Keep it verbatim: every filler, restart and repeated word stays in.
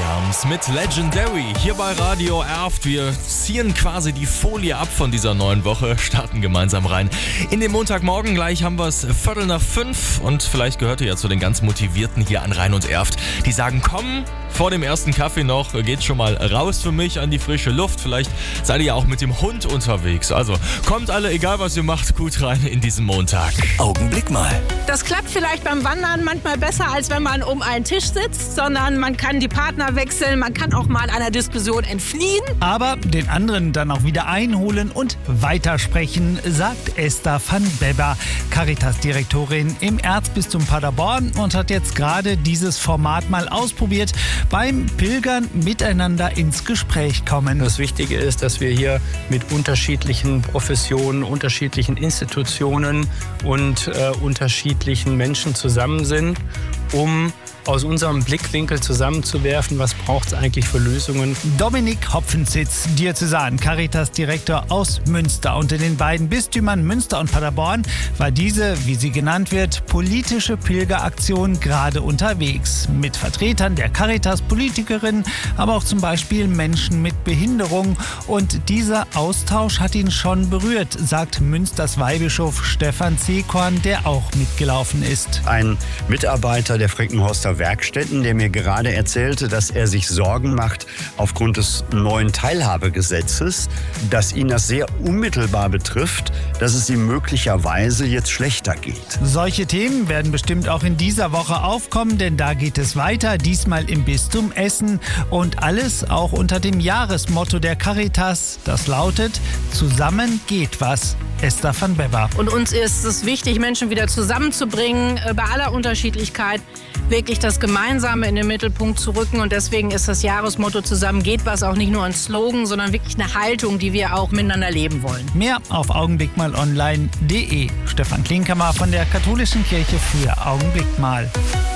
Alarms mit Legendary hier bei Radio Erft. Wir ziehen quasi die Folie ab von dieser neuen Woche, starten gemeinsam rein in den Montagmorgen. Gleich haben wir es Viertel nach fünf und vielleicht gehört ihr ja zu den ganz Motivierten hier an Rhein und Erft. Die sagen, komm, vor dem ersten Kaffee noch, geht schon mal raus für mich an die frische Luft. Vielleicht seid ihr ja auch mit dem Hund unterwegs. Also kommt alle, egal was ihr macht, gut rein in diesen Montag. Augenblick mal. Das klappt vielleicht beim Wandern manchmal besser, als wenn man um einen Tisch sitzt, sondern man kann die Partner wechseln, man kann auch mal einer Diskussion entfliehen. Aber den anderen dann auch wieder einholen und weitersprechen, sagt Esther van Bebber, Caritas-Direktorin im Erzbistum Paderborn und hat jetzt gerade dieses Format mal ausprobiert, beim Pilgern miteinander ins Gespräch kommen. Das Wichtige ist, dass wir hier mit unterschiedlichen Professionen, unterschiedlichen Institutionen und äh, unterschiedlichen Menschen zusammen sind, um aus unserem Blickwinkel zusammenzuwerfen, was braucht es eigentlich für Lösungen. Dominik Hopfensitz, Diözesan, Caritas-Direktor aus Münster. Unter den beiden Bistümern Münster und Paderborn war diese, wie sie genannt wird, politische Pilgeraktion gerade unterwegs. Mit Vertretern der Caritas-Politikerinnen, aber auch zum Beispiel Menschen mit Behinderung. Und dieser Austausch hat ihn schon berührt, sagt Münsters Weihbischof Stefan Zekorn, der auch mitgelaufen ist. Ein Mitarbeiter der Frankenhorster Werkstätten, der mir gerade erzählte, dass er sich Sorgen macht aufgrund des neuen Teilhabegesetzes, dass ihn das sehr unmittelbar betrifft, dass es ihm möglicherweise jetzt schlechter geht. Solche Themen werden bestimmt auch in dieser Woche aufkommen, denn da geht es weiter, diesmal im Bistum Essen und alles auch unter dem Jahresmotto der Caritas, das lautet: Zusammen geht was. Esther van Bebber. Und uns ist es wichtig, Menschen wieder zusammenzubringen, bei aller Unterschiedlichkeit wirklich das Gemeinsame in den Mittelpunkt zu rücken. Und deswegen ist das Jahresmotto Zusammen geht was auch nicht nur ein Slogan, sondern wirklich eine Haltung, die wir auch miteinander leben wollen. Mehr auf augenblickmalonline punkt de. Stefan Klinkhammer von der Katholischen Kirche für Augenblick mal.